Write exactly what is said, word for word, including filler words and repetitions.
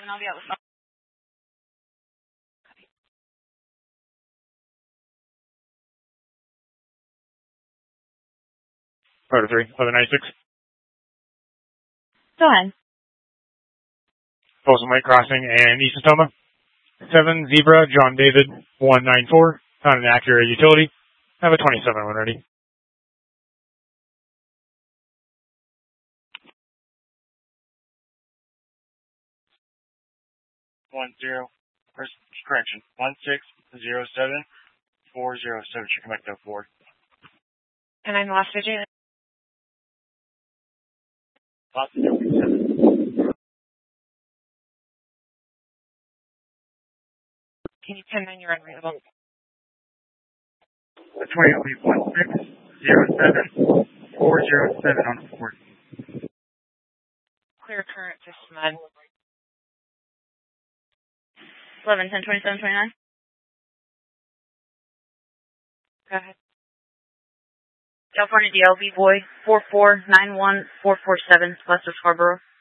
seven, I'll be out with Order three, eleven ninety-six. Go ahead. Folsom Lake Crossing and East Natoma. seven Zebra, John David, one nine four. Found an Acura utility. Have a twenty-seven when ready. One zero, first correction, one six zero seven four zero seven. Should come back to four. And I'm the last digit. Last digit seven. Can you pin in your unreadable? The twenty will be one six zero seven four zero seven on four. Clear current to S M U D. eleven ten twenty-seven twenty-nine. Go ahead. California D L V boy four four nine one four four seven, west of Scarborough.